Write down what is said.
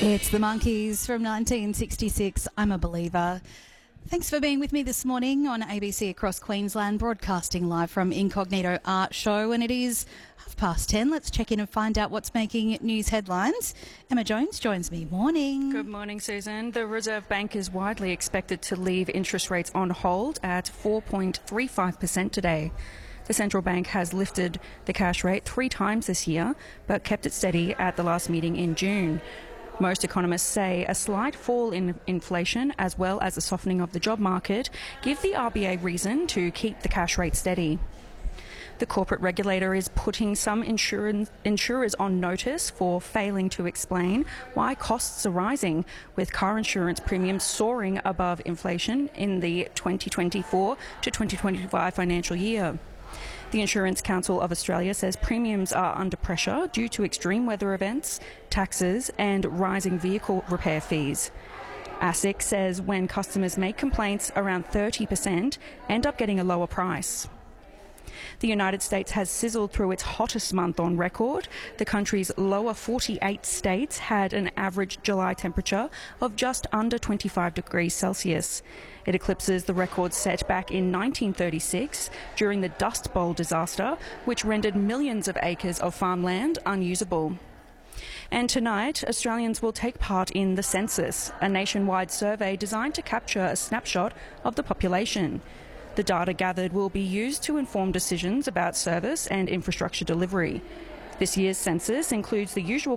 It's the Monkees from 1966, I'm a Believer. Thanks for being with me this morning on ABC across Queensland, broadcasting live from Incognito Art Show, and it is 10:30. Let's check in and find out what's making news headlines. Emma Jones joins me. Morning. Good morning, Susan. The Reserve Bank is widely expected to leave interest rates on hold at 4.35% today. The central bank has lifted the cash rate 3 times this year, but kept it steady at the last meeting in June. Most economists say a slight fall in inflation as well as a softening of the job market give the RBA reason to keep the cash rate steady. The corporate regulator is putting some insurers on notice for failing to explain why costs are rising, with car insurance premiums soaring above inflation in the 2024 to 2025 financial year. The Insurance Council of Australia says premiums are under pressure due to extreme weather events, taxes and rising vehicle repair fees. ASIC says when customers make complaints, around 30% end up getting a lower price. The United States has sizzled through its hottest month on record. The country's lower 48 states had an average July temperature of just under 25 degrees Celsius. It eclipses the record set back in 1936 during the Dust Bowl disaster, which rendered millions of acres of farmland unusable. And tonight, Australians will take part in the census, a nationwide survey designed to capture a snapshot of the population. The data gathered will be used to inform decisions about service and infrastructure delivery. This year's census includes the usual